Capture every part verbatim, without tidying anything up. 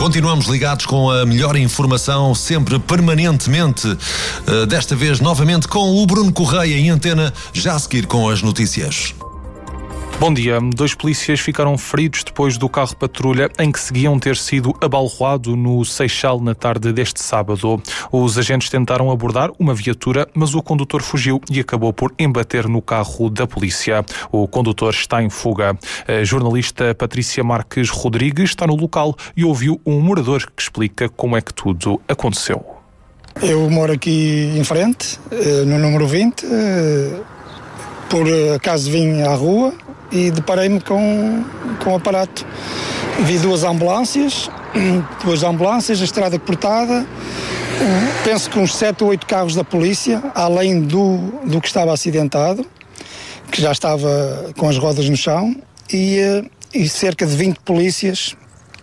Continuamos ligados com a melhor informação, sempre permanentemente. Uh, desta vez, novamente, com o Bruno Correia em antena, já a seguir com as notícias. Bom dia. Dois polícias ficaram feridos depois do carro patrulha em que seguiam ter sido abalroado no Seixal na tarde deste sábado. Os agentes tentaram abordar uma viatura, mas o condutor fugiu e acabou por embater no carro da polícia. O condutor está em fuga. A jornalista Patrícia Marques Rodrigues está no local e ouviu um morador que explica como é que tudo aconteceu. Eu moro aqui em frente, no número vinte. Por acaso vim à rua e deparei-me com, com um aparato. Vi duas ambulâncias, duas ambulâncias, a estrada cortada, penso que uns sete ou oito carros da polícia, além do, do que estava acidentado, que já estava com as rodas no chão, e, e cerca de vinte polícias,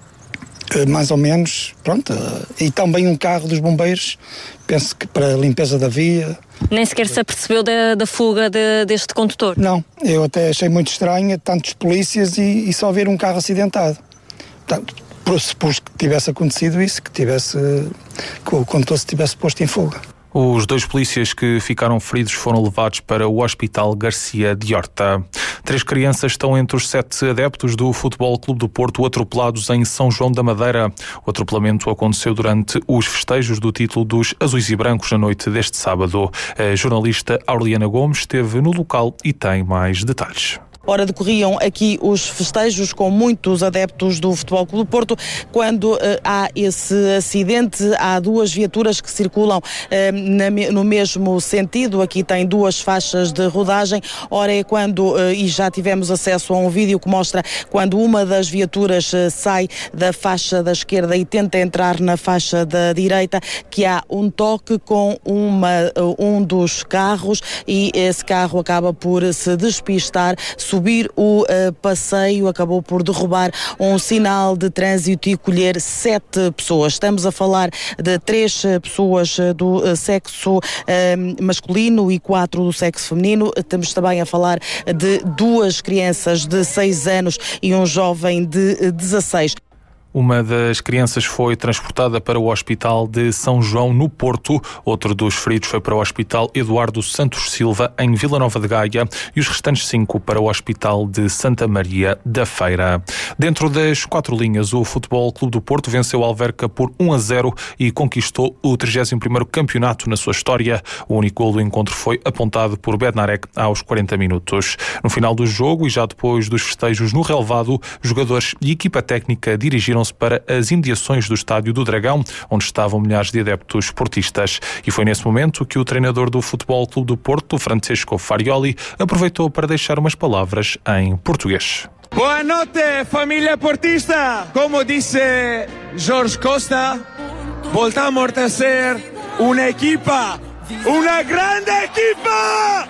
mais ou menos, pronto, e também um carro dos bombeiros, penso que para a limpeza da via. Nem sequer se apercebeu da, da fuga de, deste condutor? Não, eu até achei muito estranho, tantos polícias e, e só ver um carro acidentado. Portanto, pressupus que tivesse acontecido isso, que, tivesse, que o condutor se tivesse posto em fuga. Os dois polícias que ficaram feridos foram levados para o Hospital Garcia de Horta. Três crianças estão entre os sete adeptos do Futebol Clube do Porto atropelados em São João da Madeira. O atropelamento aconteceu durante os festejos do título dos Azuis e Brancos na noite deste sábado. A jornalista Aureliana Gomes esteve no local e tem mais detalhes. Ora, decorriam aqui os festejos com muitos adeptos do Futebol Clube do Porto. Quando uh, há esse acidente, há duas viaturas que circulam uh, na, no mesmo sentido. Aqui tem duas faixas de rodagem. Ora, é quando, uh, e já tivemos acesso a um vídeo que mostra quando uma das viaturas uh, sai da faixa da esquerda e tenta entrar na faixa da direita, que há um toque com uma, uh, um dos carros e esse carro acaba por se despistar, subir o uh, passeio, acabou por derrubar um sinal de trânsito e colher sete pessoas. Estamos a falar de três uh, pessoas uh, do uh, sexo uh, masculino e quatro do sexo feminino. Estamos também a falar de duas crianças de seis anos e um jovem de uh, dezasseis. Uma das crianças foi transportada para o Hospital de São João, no Porto. Outro dos feridos foi para o Hospital Eduardo Santos Silva, em Vila Nova de Gaia, e os restantes cinco para o Hospital de Santa Maria da Feira. Dentro das quatro linhas, o Futebol Clube do Porto venceu o Alverca por um a zero e conquistou o trigésimo primeiro campeonato na sua história. O único gol do encontro foi apontado por Bednarek aos quarenta minutos. No final do jogo e já depois dos festejos no relvado, jogadores e equipa técnica dirigiram para as imediações do Estádio do Dragão, onde estavam milhares de adeptos portistas. E foi nesse momento que o treinador do Futebol Clube do Porto, Francesco Farioli, aproveitou para deixar umas palavras em português. Boa noite, família portista! Como disse Jorge Costa, voltamos a ser uma equipa, uma grande equipa!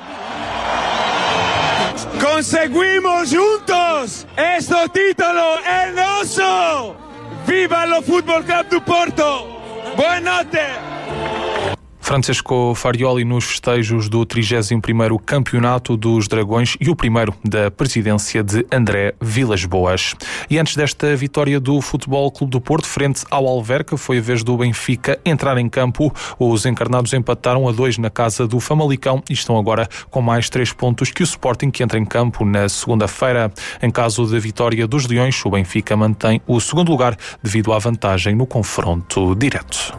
Conseguimos juntos! Este título é nosso! Viva o Futebol Clube do Porto! Boa noite! Francesco Farioli nos festejos do trigésimo primeiro Campeonato dos Dragões e o primeiro da presidência de André Vilas-Boas. E antes desta vitória do Futebol Clube do Porto frente ao Alverca, foi a vez do Benfica entrar em campo. Os encarnados empataram a dois na casa do Famalicão e estão agora com mais três pontos que o Sporting, que entra em campo na segunda-feira. Em caso de vitória dos Leões, o Benfica mantém o segundo lugar devido à vantagem no confronto direto.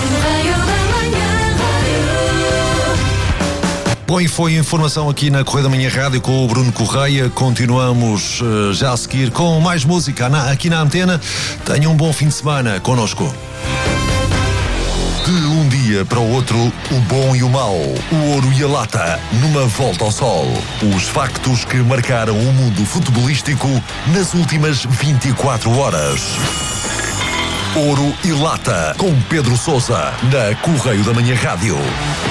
Bom, e foi informação aqui na Correia da Manhã Rádio com o Bruno Correia. Continuamos uh, já a seguir com mais música na, aqui na antena. Tenha um bom fim de semana connosco. De um dia para o outro, o bom e o mau, o ouro e a lata, numa volta ao sol. Os factos que marcaram o mundo futebolístico nas últimas vinte e quatro horas. Ouro e Lata, com Pedro Sousa, na Correio da Manhã Rádio.